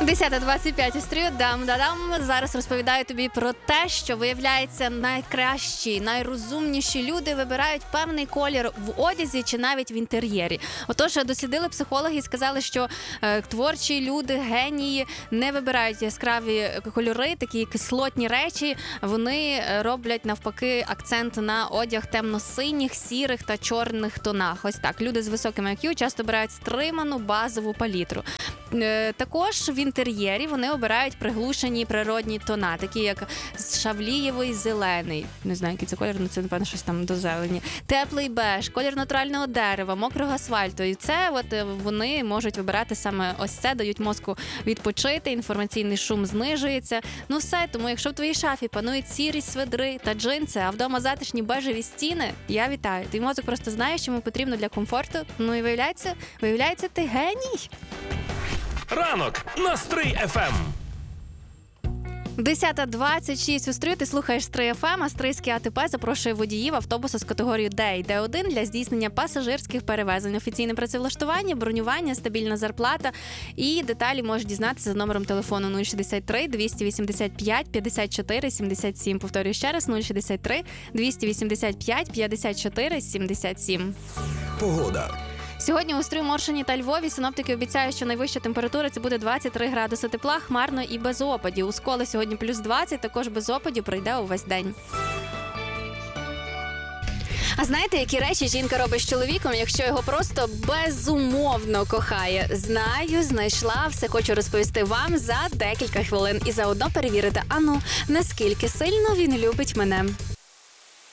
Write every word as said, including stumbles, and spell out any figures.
десята двадцять п'ять у стрію, дам-да-дам. Зараз розповідаю тобі про те, що, виявляється, найкращі, найрозумніші люди вибирають певний колір в одязі чи навіть в інтер'єрі. Отож, дослідили психологи і сказали, що е, творчі люди, генії не вибирають яскраві кольори, такі кислотні речі. Вони роблять, навпаки, акцент на одяг темно-синіх, сірих та чорних тонах. Ось так. Люди з високим ай к'ю часто обирають стриману базову палітру. Е, також в інтер'єрі вони обирають приглушені природні тона, такі як шавлієвий зелений. Не знаю, який це колір, але це, напевно, щось там до зелені. Теплий беж, колір натурального дерева, мокрого асфальту. І це от вони можуть вибирати саме ось це, дають мозку відпочити, інформаційний шум знижується. Ну все, тому якщо в твоїй шафі панують сірі свитри та джинси, а вдома затишні бежеві стіни, я вітаю. Твій мозок просто знає, що йому потрібно для комфорту. Ну і виявляється, виявляється, ти геній. Ранок на Стрий еф ем. десята двадцять шість у Стрию, ти слухаєш Стрий еф ем, а Стрийський а те пе запрошує водіїв автобуса з категорії Д і Д один для здійснення пасажирських перевезень. Офіційне працевлаштування, бронювання, стабільна зарплата і деталі можеш дізнатися за номером телефону нуль шістдесят три двісті вісімдесят п'ять п'ятдесят чотири сімдесят сім. Повторюю ще раз, нуль шістдесят три двісті вісімдесят п'ять п'ятдесят чотири сімдесят сім. Погода. Сьогодні у Стрию-Моршині та Львові синоптики обіцяють, що найвища температура – це буде двадцять три градуси тепла, хмарно і без опадів. У Сколі сьогодні плюс двадцять, також без опадів пройде увесь день. А знаєте, які речі жінка робить з чоловіком, якщо його просто безумовно кохає? Знаю, знайшла, все хочу розповісти вам за декілька хвилин і заодно перевірити, ану, наскільки сильно він любить мене.